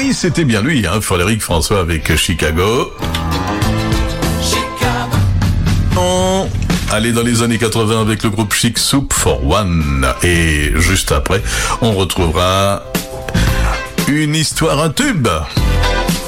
Oui, c'était bien lui, Frédéric François avec Chicago. Non. Allez dans les années 80 avec le groupe Chic Soup for One. Et juste après, on retrouvera une histoire, un tube.